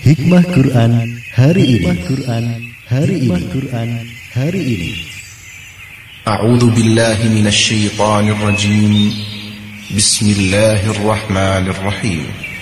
Hikmah Quran hari ini. A'udzu billahi minasy syaithanir rajim. Bismillahirrahmanirrahim.